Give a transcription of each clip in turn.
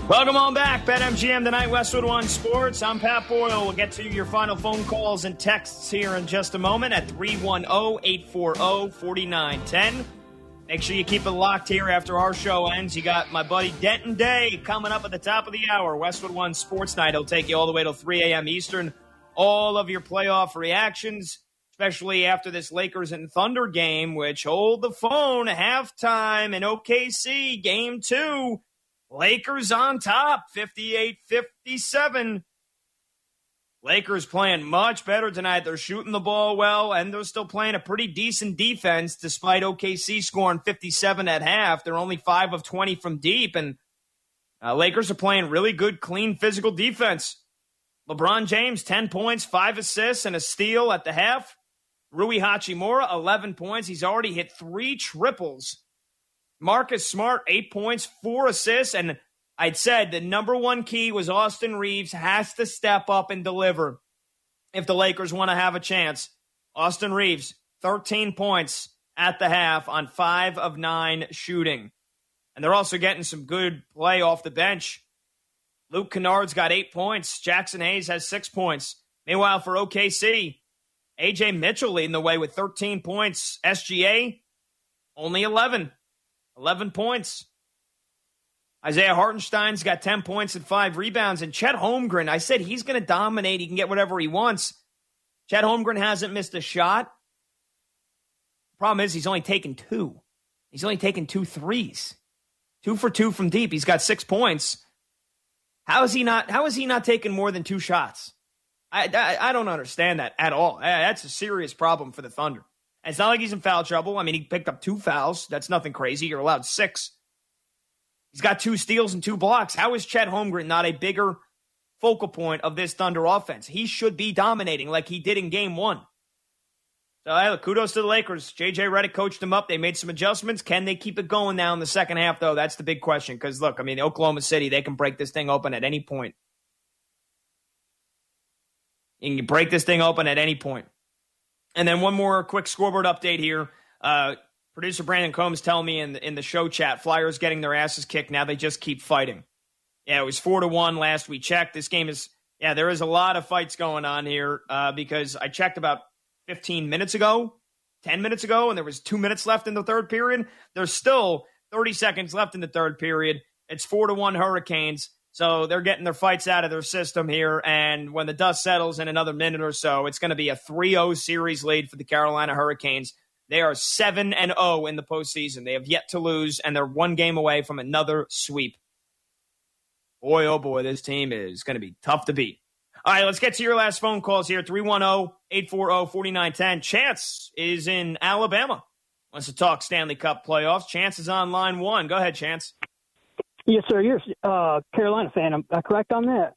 Welcome on back. BetMGM tonight, Westwood One Sports. I'm Pat Boyle. We'll get to your final phone calls and texts here in just a moment at 310-840-4910. Make sure you keep it locked here after our show ends. You got my buddy Denton Day coming up at the top of the hour. Westwood One Sports Night. He'll take you all the way till 3 a.m. Eastern. All of your playoff reactions, especially after this Lakers and Thunder game, which hold the phone, halftime in OKC, game 2. Lakers on top, 58-57. Lakers playing much better tonight. They're shooting the ball well, and they're still playing a pretty decent defense despite OKC scoring 57 at half. They're only 5 of 20 from deep, and Lakers are playing really good, clean, physical defense. LeBron James, 10 points, 5 assists, and a steal at the half. Rui Hachimura, 11 points. He's already hit 3 triples. Marcus Smart, 8 points, 4 assists, and I'd said the number one key was Austin Reeves has to step up and deliver if the Lakers want to have a chance. Austin Reeves, 13 points at the half on 5 of 9 shooting. And they're also getting some good play off the bench. Luke Kennard's got 8 points. Jackson Hayes has 6 points. Meanwhile, for OKC, A.J. Mitchell leading the way with 13 points. SGA, only 11 points. Isaiah Hartenstein's got 10 points and 5 rebounds. And Chet Holmgren, I said he's going to dominate. He can get whatever he wants. Chet Holmgren hasn't missed a shot. Problem is he's only taken 2. He's only taken 2 threes. 2 for 2 from deep. He's got 6 points. How is he not taking more than 2 shots? I don't understand that at all. That's a serious problem for the Thunder. And it's not like he's in foul trouble. I mean, he picked up 2 fouls. That's nothing crazy. You're allowed 6. He's got 2 steals and 2 blocks. How is Chet Holmgren not a bigger focal point of this Thunder offense? He should be dominating like he did in Game 1. So, kudos to the Lakers. J.J. Redick coached them up. They made some adjustments. Can they keep it going now in the second half, though? That's the big question. Because, look, I mean, Oklahoma City, they can break this thing open at any point. You can break this thing open at any point. And then one more quick scoreboard update here. Producer Brandon Combs telling me in the show chat, Flyers getting their asses kicked. Now they just keep fighting. Yeah, it was 4-1 last we checked. This game is, there is a lot of fights going on here because I checked about 10 minutes ago, and there was 2 minutes left in the third period. There's still 30 seconds left in the third period. It's 4-1 Hurricanes. So they're getting their fights out of their system here. And when the dust settles in another minute or so, it's going to be a 3-0 series lead for the Carolina Hurricanes. They are 7-0 in the postseason. They have yet to lose, and they're 1 game away from another sweep. Boy, oh boy, this team is going to be tough to beat. All right, let's get to your last phone calls here. 310-840-4910. Chance is in Alabama. Wants to talk Stanley Cup playoffs. Chance is on line 1. Go ahead, Chance. Yes, sir. You're a Carolina fan. Am I correct on that?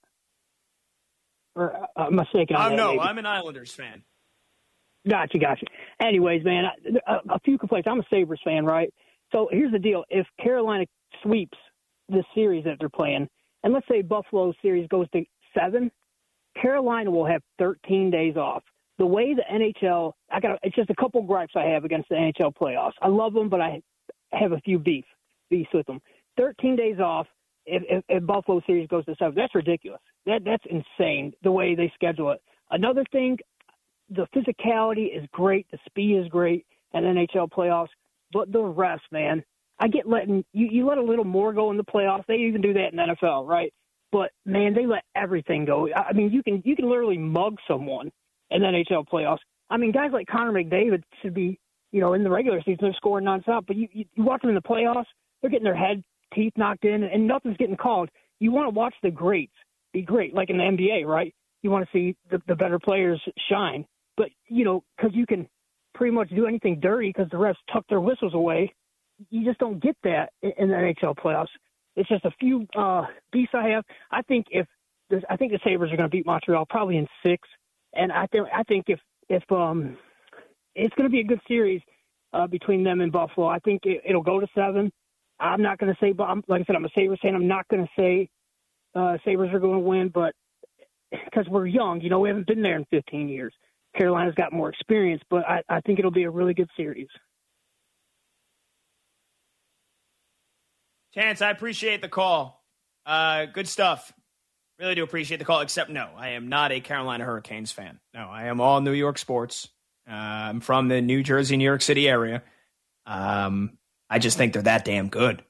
Or am I mistaken on that? No, maybe? I'm an Islanders fan. Gotcha. Anyways, man, a few complaints. I'm a Sabres fan, right? So here's the deal. If Carolina sweeps this series that they're playing, and let's say Buffalo's series goes to 7, Carolina will have 13 days off. The way the NHL, it's just a couple gripes I have against the NHL playoffs. I love them, but I have a few beefs with them. 13 days off if Buffalo series goes to 7. That's ridiculous. That's insane the way they schedule it. Another thing, the physicality is great, the speed is great in NHL playoffs, but the rest, man, I get you let a little more go in the playoffs. They even do that in the NFL, right? But man, they let everything go. I mean, you can literally mug someone in the NHL playoffs. I mean, guys like Connor McDavid should be, in the regular season they're scoring nonstop, but you watch them in the playoffs, they're getting their teeth knocked in, and nothing's getting called. You want to watch the greats be great, like in the NBA, right? You want to see the better players shine. But, because you can pretty much do anything dirty because the refs tuck their whistles away, you just don't get that in the NHL playoffs. It's just a few beefs I have. I think the Sabres are going to beat Montreal probably in 6, and I think if it's going to be a good series between them and Buffalo. I think it'll go to 7. I'm not going to say, but like I said, I'm a Sabres fan. I'm not going to say Sabres are going to win, but because we're young, we haven't been there in 15 years. Carolina's got more experience, but I think it'll be a really good series. Chance, I appreciate the call. Good stuff. Really do appreciate the call, except no, I am not a Carolina Hurricanes fan. No, I am all New York sports. I'm from the New Jersey, New York City area. I just think they're that damn good.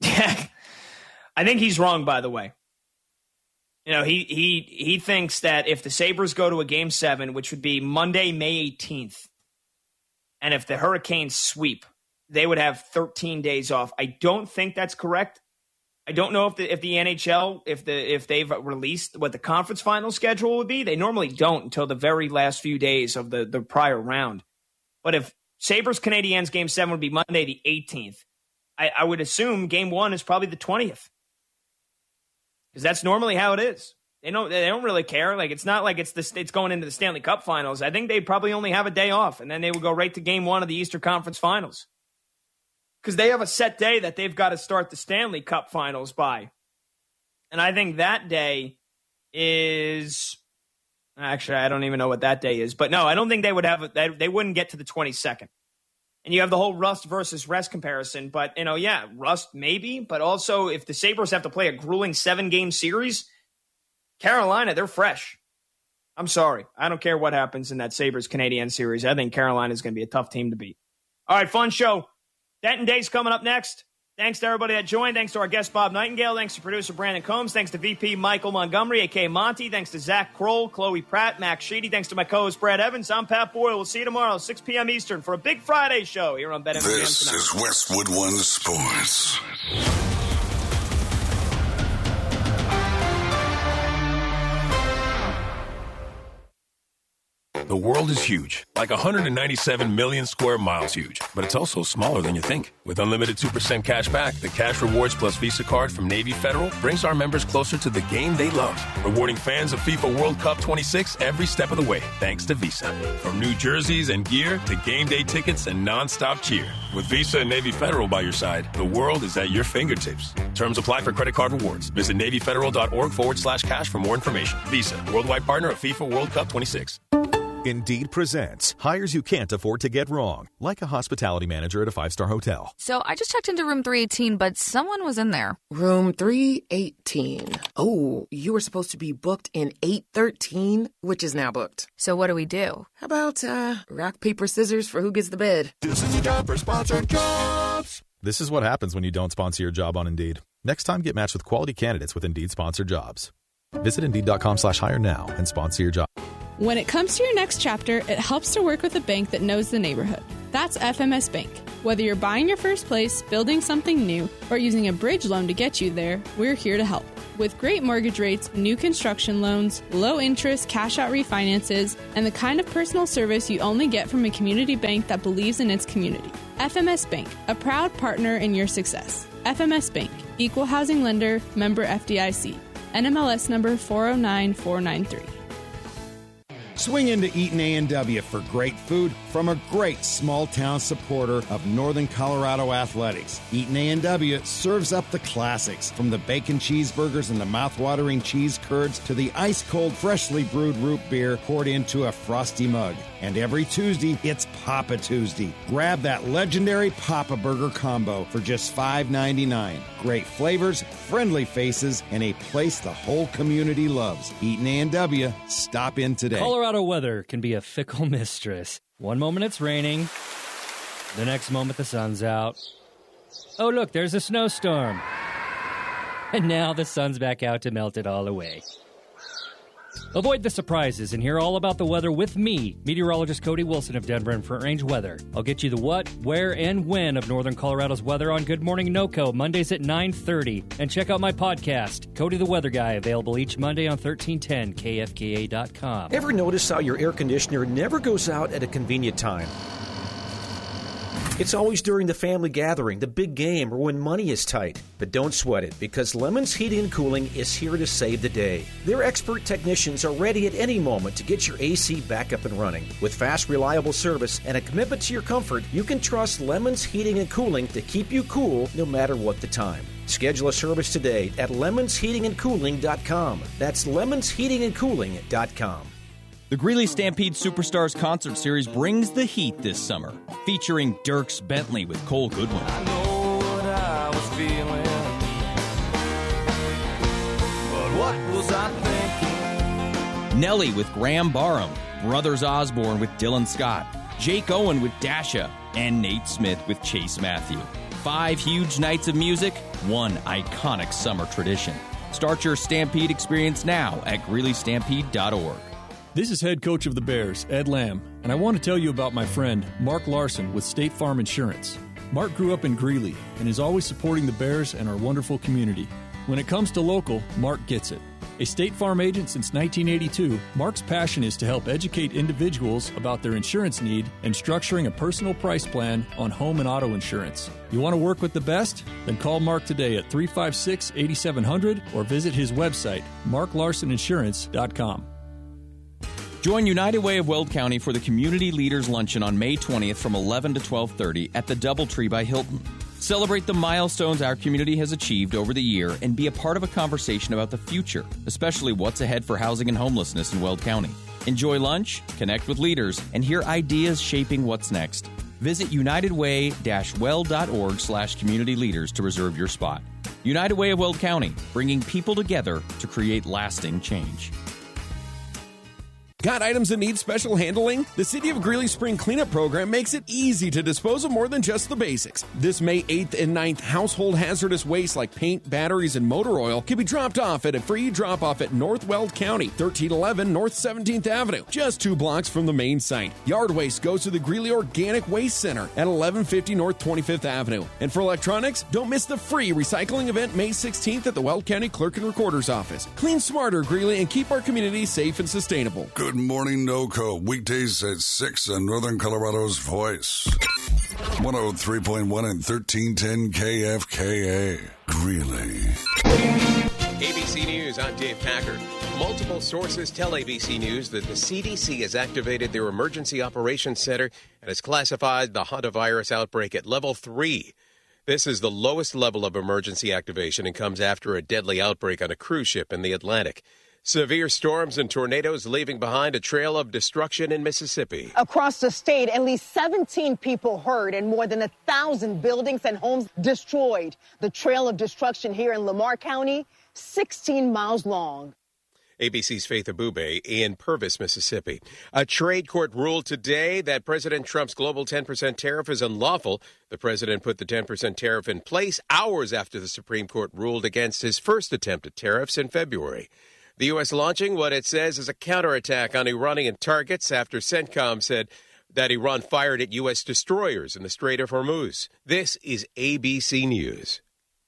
I think he's wrong, by the way. You know, he thinks that if the Sabres go to a Game 7, which would be Monday, May 18th, and if the Hurricanes sweep, they would have 13 days off. I don't think that's correct. I don't know if the NHL, if they've released what the conference final schedule would be. They normally don't until the very last few days of the prior round. But if Sabres Canadiens Game 7 would be Monday the 18th, I would assume Game 1 is probably the 20th. Because that's normally how it is. They don't really care. Like, it's not like it's going into the Stanley Cup Finals. I think they probably only have a day off, and then they would go right to Game 1 of the Eastern Conference Finals. Because they have a set day that they've got to start the Stanley Cup Finals by. And I think that day is... Actually, I don't even know what that day is. But no, I don't think they would have... They wouldn't get to the 22nd. And you have the whole rust versus rest comparison. But, yeah, rust maybe. But also, if the Sabres have to play a grueling 7-game series, Carolina, they're fresh. I'm sorry. I don't care what happens in that Sabres-Canadiens series. I think Carolina is going to be a tough team to beat. All right, fun show. Denton Day's coming up next. Thanks to everybody that joined. Thanks to our guest, Bob Nightingale. Thanks to producer Brandon Combs. Thanks to VP Michael Montgomery, a.k.a. Monty. Thanks to Zach Kroll, Chloe Pratt, Max Sheedy. Thanks to my co-host, Brad Evans. I'm Pat Boyle. We'll see you tomorrow, 6 p.m. Eastern, for a big Friday show here on BetMGM tonight. This is Westwood One Sports. The world is huge, like 197 million square miles huge, but it's also smaller than you think. With unlimited 2% cash back, the Cash Rewards Plus Visa card from Navy Federal brings our members closer to the game they love, rewarding fans of FIFA World Cup 26 every step of the way, thanks to Visa. From new jerseys and gear to game day tickets and nonstop cheer. With Visa and Navy Federal by your side, the world is at your fingertips. Terms apply for credit card rewards. Visit NavyFederal.org/cash for more information. Visa, worldwide partner of FIFA World Cup 26. Indeed presents hires you can't afford to get wrong, like a hospitality manager at a 5-star hotel. So I just checked into room 318, but someone was in there. Room 318. Oh, you were supposed to be booked in 813, which is now booked. So what do we do? How about rock, paper, scissors for who gets the bed? This is a job for sponsored jobs. This is what happens when you don't sponsor your job on Indeed. Next time, get matched with quality candidates with Indeed sponsored jobs. Visit Indeed.com/hire now and sponsor your job. When it comes to your next chapter, it helps to work with a bank that knows the neighborhood. That's FMS Bank. Whether you're buying your first place, building something new, or using a bridge loan to get you there, we're here to help. With great mortgage rates, new construction loans, low interest cash-out refinances, and the kind of personal service you only get from a community bank that believes in its community. FMS Bank, a proud partner in your success. FMS Bank, Equal Housing Lender, member FDIC. NMLS number 409493. Swing into Eaton A&W for great food from a great small-town supporter of Northern Colorado athletics. Eaton A&W serves up the classics, from the bacon cheeseburgers and the mouth-watering cheese curds to the ice-cold, freshly brewed root beer poured into a frosty mug. And every Tuesday, it's Papa Tuesday. Grab that legendary Papa Burger combo for just $5.99. Great flavors, friendly faces, and a place the whole community loves. Eaton A&W. Stop in today. Colorado weather can be a fickle mistress. One moment it's raining, the next moment the sun's out. Oh, look, there's a snowstorm. And now the sun's back out to melt it all away. Avoid the surprises and hear all about the weather with me, meteorologist Cody Wilson of Denver and Front Range Weather. I'll get you the what, where, and when of Northern Colorado's weather on Good Morning NoCo, Mondays at 9:30. And check out my podcast, Cody the Weather Guy, available each Monday on 1310kfka.com. Ever notice how your air conditioner never goes out at a convenient time? It's always during the family gathering, the big game, or when money is tight. But don't sweat it, because Lemons Heating and Cooling is here to save the day. Their expert technicians are ready at any moment to get your AC back up and running. With fast, reliable service and a commitment to your comfort, you can trust Lemons Heating and Cooling to keep you cool no matter what the time. Schedule a service today at lemonsheatingandcooling.com. That's lemonsheatingandcooling.com. The Greeley Stampede Superstars Concert Series brings the heat this summer, featuring Dierks Bentley with Cole Goodwin. I know what I was feeling What was I thinking? Nelly with Graham Barham, Brothers Osborne with Dylan Scott, Jake Owen with Dasha, and Nate Smith with Chase Matthew. 5 huge nights of music, 1 iconic summer tradition. Start your Stampede experience now at GreeleyStampede.org. This is head coach of the Bears, Ed Lamb, and I want to tell you about my friend, Mark Larson with State Farm Insurance. Mark grew up in Greeley and is always supporting the Bears and our wonderful community. When it comes to local, Mark gets it. A State Farm agent since 1982, Mark's passion is to help educate individuals about their insurance need and structuring a personal price plan on home and auto insurance. You want to work with the best? Then call Mark today at 356-8700 or visit his website, marklarsoninsurance.com. Join United Way of Weld County for the Community Leaders Luncheon on May 20th from 11 to 12:30 at the Doubletree by Hilton. Celebrate the milestones our community has achieved over the year and be a part of a conversation about the future, especially what's ahead for housing and homelessness in Weld County. Enjoy lunch, connect with leaders, and hear ideas shaping what's next. Visit unitedway-weld.org/community leaders to reserve your spot. United Way of Weld County, bringing people together to create lasting change. Got items that need special handling? The City of Greeley Spring Cleanup Program makes it easy to dispose of more than just the basics. This May 8th and 9th, household hazardous waste like paint, batteries, and motor oil can be dropped off at a free drop-off at North Weld County, 1311 North 17th Avenue, just 2 blocks from the main site. Yard waste goes to the Greeley Organic Waste Center at 1150 North 25th Avenue. And for electronics, don't miss the free recycling event May 16th at the Weld County Clerk and Recorder's Office. Clean smarter, Greeley, and keep our community safe and sustainable. Good morning, NOCO. Weekdays at 6 on Northern Colorado's Voice. 103.1 and 1310 KFKA. Greeley. ABC News, I'm Dave Packard. Multiple sources tell ABC News that the CDC has activated their Emergency Operations Center and has classified the hantavirus outbreak at level 3. This is the lowest level of emergency activation and comes after a deadly outbreak on a cruise ship in the Atlantic. Severe storms and tornadoes leaving behind a trail of destruction in Mississippi. Across the state, at least 17 people hurt and more than 1,000 buildings and homes destroyed. The trail of destruction here in Lamar County, 16 miles long. ABC's Faith Abube in Purvis, Mississippi. A trade court ruled today that President Trump's global 10% tariff is unlawful. The president put the 10% tariff in place hours after the Supreme Court ruled against his first attempt at tariffs in February. The U.S. launching what it says is a counterattack on Iranian targets after CENTCOM said that Iran fired at U.S. destroyers in the Strait of Hormuz. This is ABC News.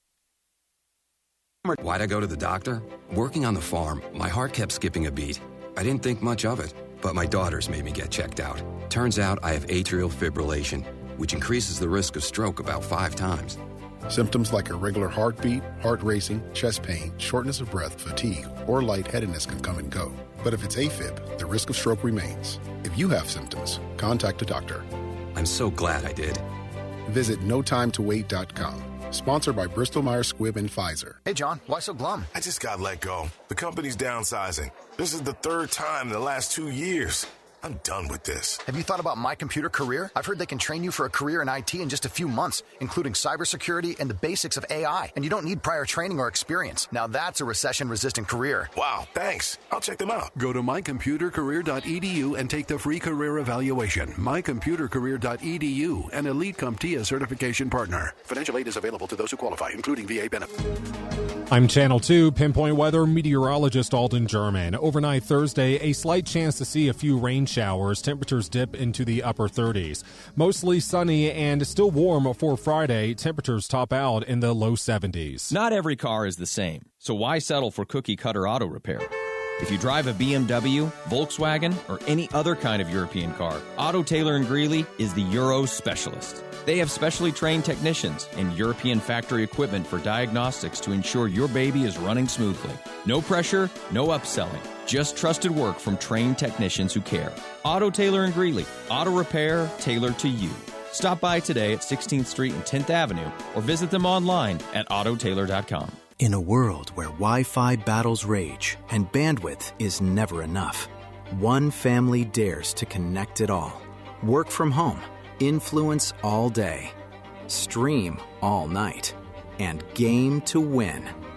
Why'd I go to the doctor? Working on the farm, my heart kept skipping a beat. I didn't think much of it, but my daughters made me get checked out. Turns out I have atrial fibrillation, which increases the risk of stroke about 5 times. Symptoms like irregular heartbeat, heart racing, chest pain, shortness of breath, fatigue, or lightheadedness can come and go. But if it's AFib, the risk of stroke remains. If you have symptoms, contact a doctor. I'm so glad I did. Visit notimetowait.com. Sponsored by Bristol-Myers Squibb and Pfizer. Hey, John, why so glum? I just got let go. The company's downsizing. This is the 3rd time in the last 2 years. I'm done with this. Have you thought about My Computer Career? I've heard they can train you for a career in IT in just a few months, including cybersecurity and the basics of AI. And you don't need prior training or experience. Now that's a recession-resistant career. Wow, thanks. I'll check them out. Go to mycomputercareer.edu and take the free career evaluation. mycomputercareer.edu, an Elite CompTIA certification partner. Financial aid is available to those who qualify, including VA benefits. I'm Channel 2 Pinpoint Weather meteorologist Alden German. Overnight Thursday, a slight chance to see a few rain showers. Temperatures dip into the upper 30s. Mostly sunny and still warm for Friday. Temperatures top out in the low 70s. Not every car is the same, so why settle for cookie-cutter auto repair? If you drive a BMW, Volkswagen, or any other kind of European car, Auto Taylor in Greeley is the Euro specialist. They have specially trained technicians and European factory equipment for diagnostics to ensure your baby is running smoothly. No pressure, no upselling. Just trusted work from trained technicians who care. Auto Taylor in Greeley. Auto repair tailored to you. Stop by today at 16th Street and 10th Avenue or visit them online at autotaylor.com. In a world where Wi-Fi battles rage and bandwidth is never enough, one family dares to connect it all. Work from home, influence all day, stream all night, and game to win.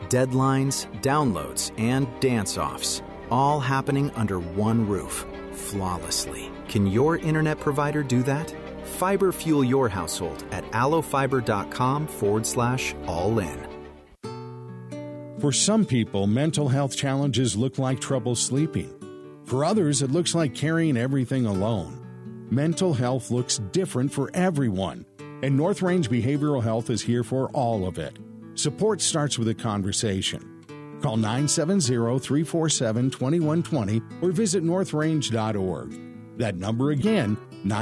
Deadlines, downloads, and dance-offs, all happening under one roof, flawlessly. Can your internet provider do that? Fiber fuel your household at allofiber.com/all-in. For some people, mental health challenges look like trouble sleeping. For others, it looks like carrying everything alone. Mental health looks different for everyone, and North Range Behavioral Health is here for all of it. Support starts with a conversation. Call 970-347-2120 or visit northrange.org. That number again,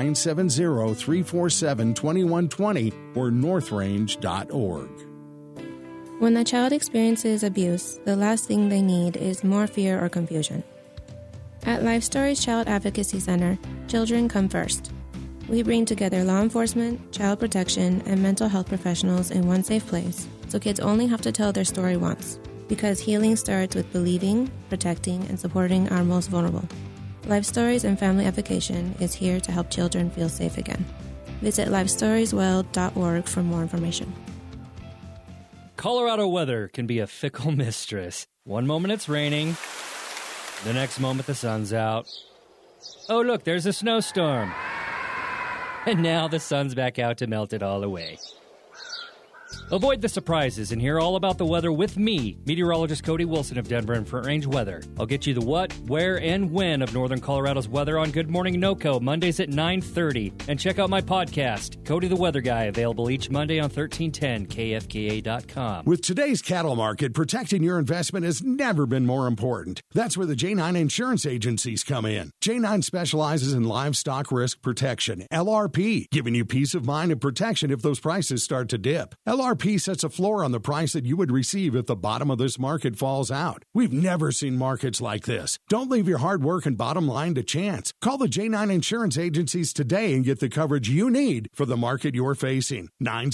970-347-2120 or northrange.org. When a child experiences abuse, the last thing they need is more fear or confusion. At Life Stories Child Advocacy Center, children come first. We bring together law enforcement, child protection, and mental health professionals in one safe place, so kids only have to tell their story once. Because healing starts with believing, protecting, and supporting our most vulnerable. Life Stories and Family Advocation is here to help children feel safe again. Visit lifestoriesworld.org for more information. Colorado weather can be a fickle mistress. One moment it's raining, the next moment the sun's out. Oh, look, there's a snowstorm. And now the sun's back out to melt it all away. Avoid the surprises and hear all about the weather with me, meteorologist Cody Wilson of Denver and Front Range Weather. I'll get you the what, where, and when of Northern Colorado's weather on Good Morning NoCo, Mondays at 9:30. And check out my podcast, Cody the Weather Guy, available each Monday on 1310kfka.com. With today's cattle market, protecting your investment has never been more important. That's where the J9 insurance agencies come in. J9 specializes in livestock risk protection, LRP, giving you peace of mind and protection if those prices start to dip. LRP sets a floor on the price that you would receive if the bottom of this market falls out. We've never seen markets like this. Don't leave your hard work and bottom line to chance. Call the J9 insurance agencies today and get the coverage you need for the market you're facing.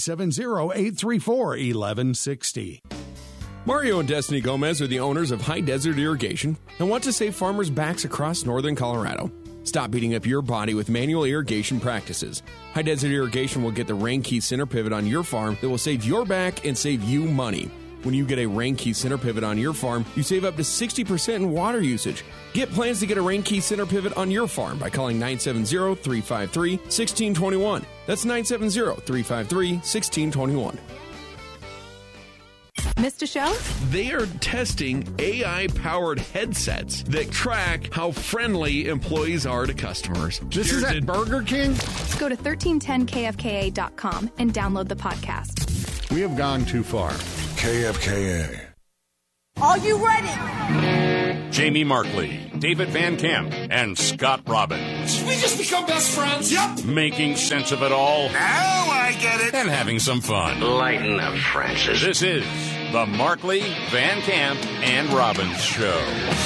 970-834-1160. Mario and Destiny Gomez are the owners of High Desert Irrigation and want to save farmers' backs across northern Colorado. Stop beating up your body with manual irrigation practices. High Desert Irrigation will get the Rain Key center pivot on your farm that will save your back and save you money. When you get a Rain Key center pivot on your farm, you save up to 60% in water usage. Get plans to get a Rain Key center pivot on your farm by calling 970-353-1621. That's 970-353-1621. Missed a show? They are testing AI-powered headsets that track how friendly employees are to customers. This is at Burger King? Go to 1310kfka.com and download the podcast. We have gone too far. KFKA. Are you ready? Jamie Markley, David Van Camp, and Scott Robbins. We just become best friends. Yep. Making sense of it all. Now I get it. And having some fun. Lighten up, Francis. This is the Markley, Van Camp, and Robbins Show.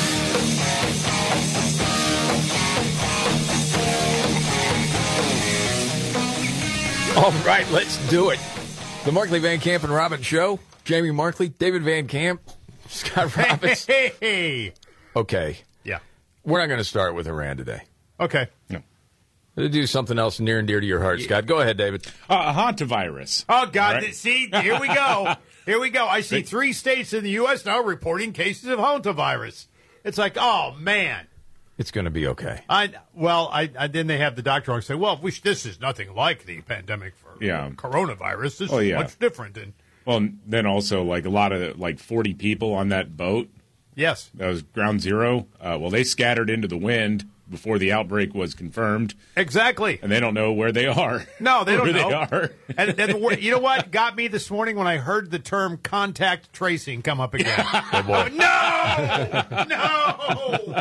All right, let's do it. The Markley, Van Camp, and Robbins Show. Jamie Markley, David Van Camp, Scott Robbins. Hey. Okay. Yeah. We're not going to start with Iran today. Okay. No. Let's do something else near and dear to your heart, Scott. Go ahead, David. Hantavirus. Oh, God. Right. See, here we go. Here we go. I see 3 states in the U.S. now reporting cases of hantavirus. It's like, oh, man. It's going to be okay. Then they have the doctor on say, well, this is nothing like the pandemic for coronavirus. This is much different. And well, then also, like, a lot of, 40 people on that boat. Yes. That was ground zero. They scattered into the wind before the outbreak was confirmed. Exactly. And they don't know where they are. No, they don't know. Where they are. and you know what got me this morning when I heard the term contact tracing come up again? Good boy. No!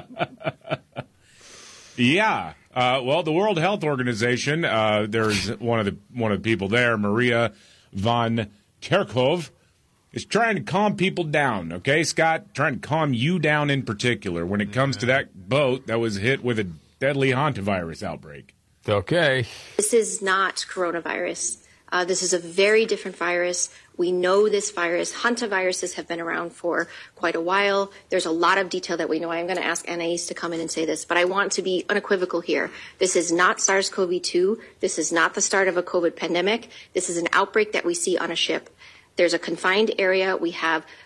Yeah. The World Health Organization, there's one of the people there, Maria von Kerkhove, is trying to calm people down, okay, Scott? Trying to calm you down in particular when it comes to that boat that was hit with a deadly hantavirus outbreak. Okay. This is not coronavirus. This is a very different virus. We know this virus. Hantaviruses have been around for quite a while. There's a lot of detail that we know. I'm going to ask Anais to come in and say this, but I want to be unequivocal here. This is not SARS-CoV-2. This is not the start of a COVID pandemic. This is an outbreak that we see on a ship. There's a confined area. We have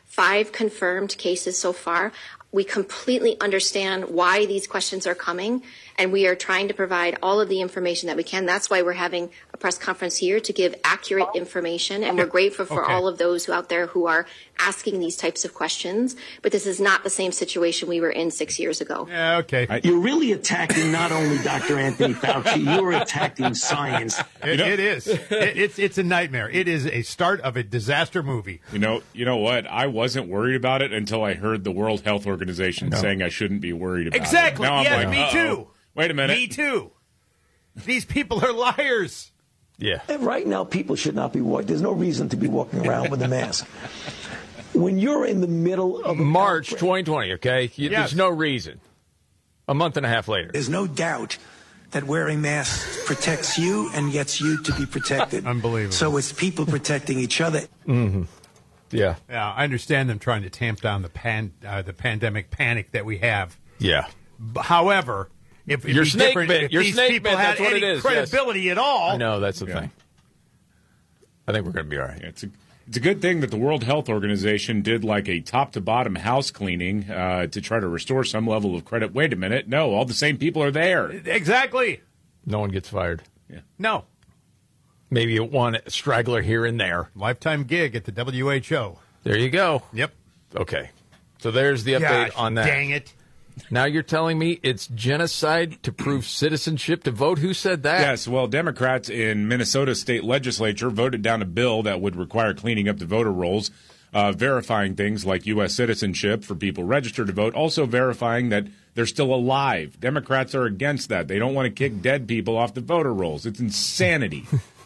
5 confirmed cases so far. We completely understand why these questions are coming, and we are trying to provide all of the information that we can. That's why we're having a press conference here to give accurate information, and we're grateful for all of those out there who are asking these types of questions. But this is not the same situation we were in 6 years ago. Yeah, okay. You're really attacking not only Dr. Anthony Fauci, you're attacking science. It is. It's a nightmare. It is a start of a disaster movie. You know what? I wasn't worried about it until I heard the World Health Organization saying I shouldn't be worried about exactly. it. Now I'm Yes, like, me too. Wait a minute. Me too. These people are liars. Yeah. And right now, people should not be walking. There's no reason to be walking around with a mask. When you're in the middle of March 2020, okay? There's no reason. A month and a half later. There's no doubt that wearing masks protects you and gets you to be protected. Unbelievable. So it's people protecting each other. Mm-hmm. Yeah. Yeah, I understand them trying to tamp down the pandemic panic that we have. Yeah. However, if your snake bit, if your these snake people bit, had that's what any it is. credibility at all, I know that's the thing. I think we're going to be all right. Yeah, it's a good thing that the World Health Organization did like a top-to-bottom house cleaning to try to restore some level of credit. Wait a minute. No, all the same people are there. Exactly. No one gets fired. Yeah. No. Maybe one straggler here and there. Lifetime gig at the WHO. There you go. Yep. Okay. So there's the update on that. Dang it. Now you're telling me it's genocide to prove citizenship to vote? Who said that? Yes, well, Democrats in Minnesota state legislature voted down a bill that would require cleaning up the voter rolls, verifying things like U.S. citizenship for people registered to vote, also verifying that they're still alive. Democrats are against that. They don't want to kick dead people off the voter rolls. It's insanity.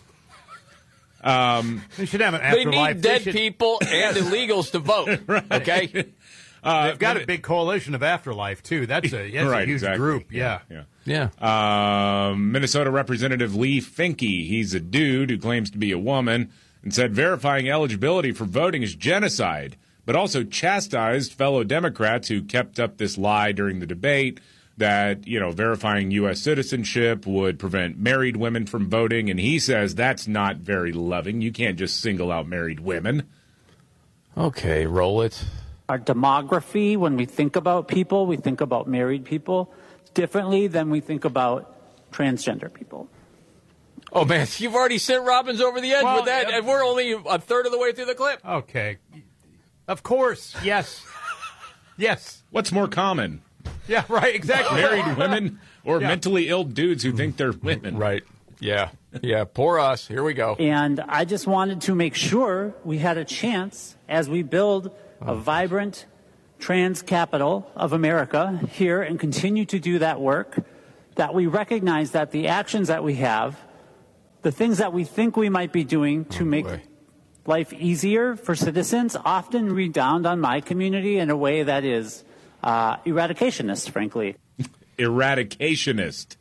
They should have an They afterlife. need dead people and illegals to vote, okay? They've got a big coalition of afterlife, too. That's a huge group. Yeah. Minnesota Representative Lee Finke, he's a dude who claims to be a woman, and said verifying eligibility for voting is genocide, but also chastised fellow Democrats who kept up this lie during the debate that, verifying U.S. citizenship would prevent married women from voting, and he says that's not very loving. You can't just single out married women. Okay, roll it. Our demography, when we think about people, we think about married people differently than we think about transgender people. Oh, man, you've already sent Robbins over the edge with that, and we're only a third of the way through the clip. Okay. Of course. Yes. Yes. What's more common? Yeah, right, exactly. Married women or mentally ill dudes who think they're women. Right. Yeah. Yeah, poor us. Here we go. And I just wanted to make sure we had a chance as we build a vibrant trans capital of America here and continue to do that work, that we recognize that the actions that we have, the things that we think we might be doing to make life easier for citizens often redound on my community in a way that is eradicationist, frankly. Eradicationist.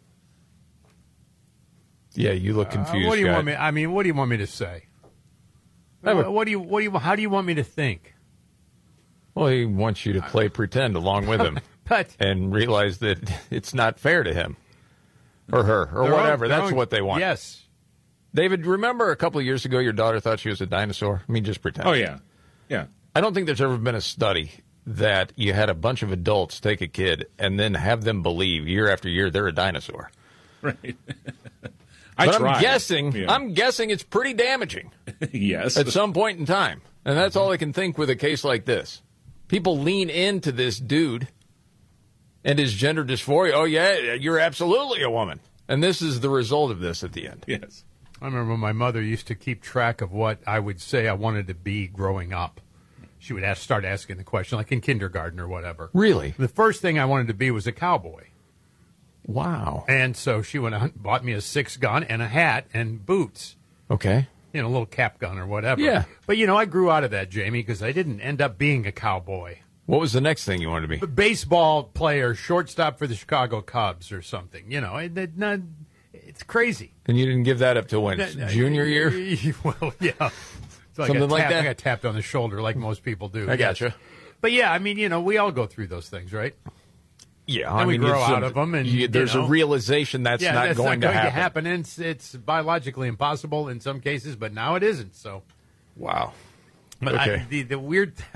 Yeah, you look confused. What do you want me? I mean, what do you want me to say? How do you want me to think? Well, he wants you to play pretend along with him, and realize that it's not fair to him or her or whatever. That's what they want. Yes. David, remember a couple of years ago your daughter thought she was a dinosaur? I mean, just pretend. Oh, yeah. Yeah. I don't think there's ever been a study that you had a bunch of adults take a kid and then have them believe year after year they're a dinosaur. Right. I'm guessing it's pretty damaging. Yes. At some point in time. And that's all I can think with a case like this. People lean into this dude and his gender dysphoria. Oh, yeah, you're absolutely a woman. And this is the result of this at the end. Yes. I remember my mother used to keep track of what I would say I wanted to be growing up. She would start asking the question, like in kindergarten or whatever. Really? The first thing I wanted to be was a cowboy. Wow. And so she went out and bought me a 6-gun and a hat and boots. Okay. A little cap gun or whatever. Yeah. But, I grew out of that, Jamie, because I didn't end up being a cowboy. What was the next thing you wanted to be? A baseball player, shortstop for the Chicago Cubs or something. It's crazy. And you didn't give that up till when? Junior year? Well, yeah. So something like that? I got tapped on the shoulder like most people do. I gotcha. But, yeah, we all go through those things, right? Yeah, and we grow out of them. And there's a realization that's not going to happen. And it's biologically impossible in some cases, but now it isn't. So, wow. But okay. the weird,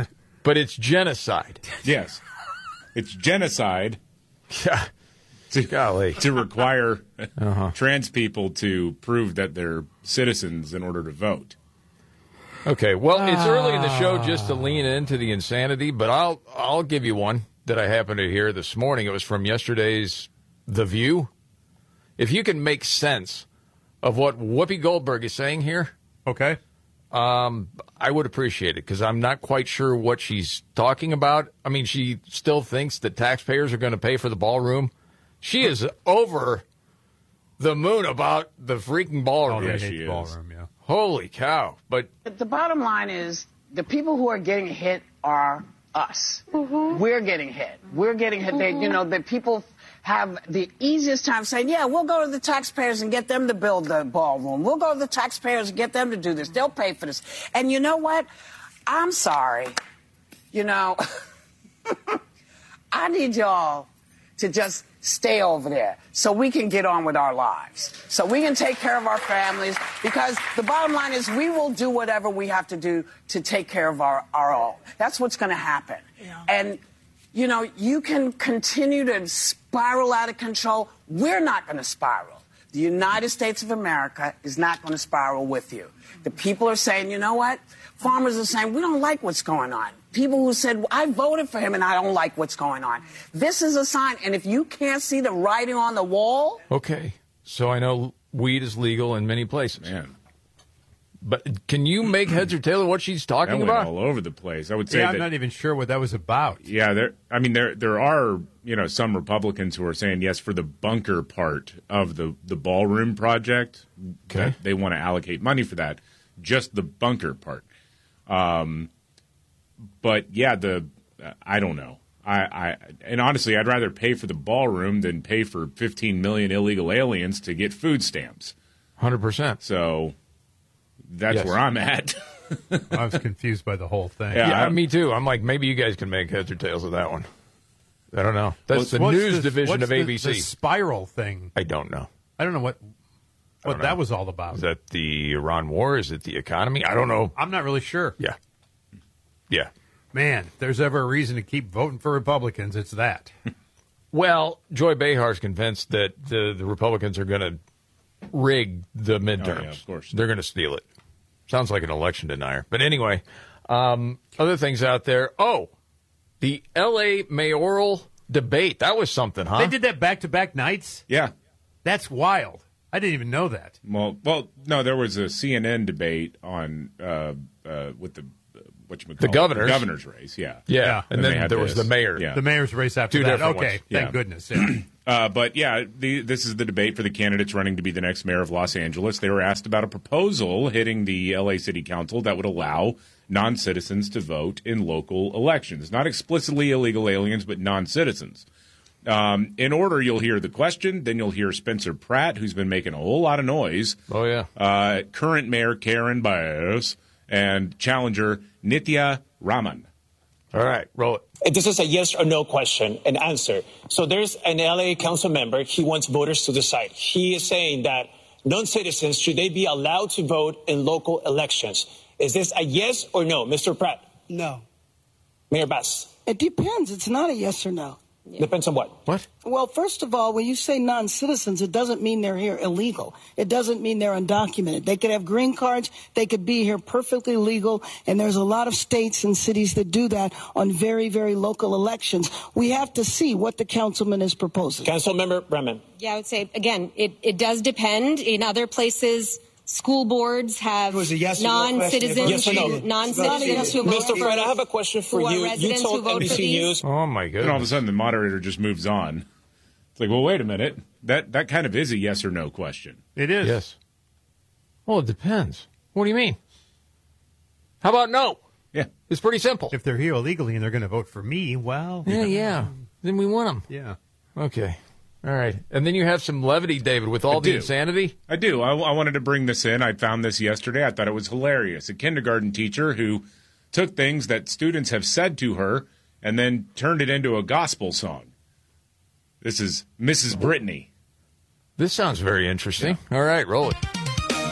But it's genocide. Yes. It's genocide. Yeah. To require trans people to prove that they're citizens in order to vote. Okay, well, it's early in the show just to lean into the insanity, but I'll give you one that I happened to hear this morning. It was from yesterday's The View. If you can make sense of what Whoopi Goldberg is saying here, okay, I would appreciate it, because I'm not quite sure what she's talking about. I mean, she still thinks that taxpayers are going to pay for the ballroom. She is over the moon about the freaking ballroom. Yes, she is. Ballroom, yeah. Holy cow. But the bottom line is the people who are getting hit are us. Mm-hmm. We're getting hit. We're getting hit. Mm-hmm. The people have the easiest time saying, yeah, we'll go to the taxpayers and get them to build the ballroom. We'll go to the taxpayers and get them to do this. They'll pay for this. And you know what? I'm sorry. I need y'all to just stay over there so we can get on with our lives, so we can take care of our families, because the bottom line is we will do whatever we have to do to take care of our own. That's what's going to happen. Yeah. And, you can continue to spiral out of control. We're not going to spiral. The United States of America is not going to spiral with you. The people are saying, you know what? Farmers are saying, we don't like what's going on. People who said, I voted for him and I don't like what's going on. This is a sign. And if you can't see the writing on the wall. Okay. So I know weed is legal in many places. Man. But can you make heads or tails of what she's talking that went about? All over the place. I would say I'm not even sure what that was about. Yeah, there are some Republicans who are saying yes for the bunker part of the ballroom project. Okay. They want to allocate money for that. Just the bunker part. But yeah, I don't know. And honestly, I'd rather pay for the ballroom than pay for 15 million illegal aliens to get food stamps. 100%. So that's where I'm at. I was confused by the whole thing. Yeah, me too. I'm like, maybe you guys can make heads or tails of that one. I don't know. That's the news division of ABC. The spiral thing. I don't know. I don't know what that was all about. Is that the Iran war? Is it the economy? I don't know. I'm not really sure. Yeah. Yeah. Man, if there's ever a reason to keep voting for Republicans, it's that. Well, Joy Behar's convinced that the Republicans are going to rig the midterms. Oh, yeah, of course. They're going to steal it. Sounds like an election denier. But anyway, other things out there. Oh, the L.A. mayoral debate. That was something, huh? They did that back-to-back nights? Yeah. That's wild. I didn't even know that. Well, no, there was a CNN debate on with the governor's race, yeah, and then there was the mayor, the mayor's race after Two that. different Okay, ones. thank goodness. Yeah. But yeah, this is the debate for the candidates running to be the next mayor of Los Angeles. They were asked about a proposal hitting the LA City Council that would allow non-citizens to vote in local elections, not explicitly illegal aliens, but non-citizens. In order, you'll hear the question, then you'll hear Spencer Pratt, who's been making a whole lot of noise. Oh yeah, current mayor Karen Baez and challenger Nitya Raman. All right, roll it. This is a yes or no question and answer. So there's an LA council member. He wants voters to decide. He is saying that non-citizens, should they be allowed to vote in local elections? Is this a yes or no, Mr. Pratt? No. Mayor Bass? It depends. It's not a yes or no. Depends on what? What? Well, first of all, when you say non-citizens, it doesn't mean they're here illegal. It doesn't mean they're undocumented. They could have green cards. They could be here perfectly legal. And there's a lot of states and cities that do that on very, very local elections. We have to see what the councilman is proposing. Councilmember Bremen. Yeah, I would say, again, it does depend. In other places, school boards have non-citizens. Yes or no? Non-citizens who vote. Mr. Pratt, I have a question for you. You told NBC News. Oh my goodness! And all of a sudden, the moderator just moves on. It's like, well, wait a minute. That kind of is a yes or no question. It is. Yes. Well, it depends. What do you mean? How about no? Yeah, it's pretty simple. If they're here illegally and they're going to vote for me, well, yeah. Then we want them. Yeah. Okay. All right. And then you have some levity, David, with all the insanity? I do. I wanted to bring this in. I found this yesterday. I thought it was hilarious. A kindergarten teacher who took things that students have said to her and then turned it into a gospel song. This is Mrs. Brittany. This sounds very interesting. Yeah. All right, roll it.